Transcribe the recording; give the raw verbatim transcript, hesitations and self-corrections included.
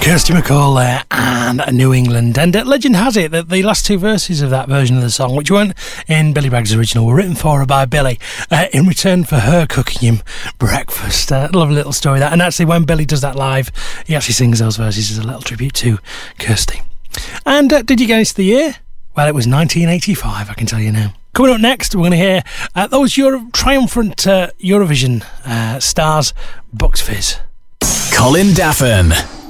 Kirsty MacColl there and New England. And uh, legend has it that the last two verses of that version of the song, which weren't in Billy Bragg's original, were written for her by Billy uh, in return for her cooking him breakfast. Uh, lovely little story that. And actually, when Billy does that live, he actually sings those verses as a little tribute to Kirsty. And uh, did you guess the year? Well, it was nineteen eighty-five, I can tell you now. Coming up next, we're going to hear uh, those Euro- triumphant uh, Eurovision uh, stars, Bucks Fizz. Colin Daffin.